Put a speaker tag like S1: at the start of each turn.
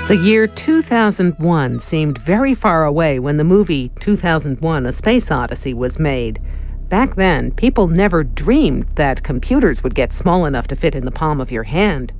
S1: The year 2001 seemed very far away when the movie 2001: A Space Odyssey was made. Back then, people never dreamed that computers would get small enough to fit in the palm of your hand.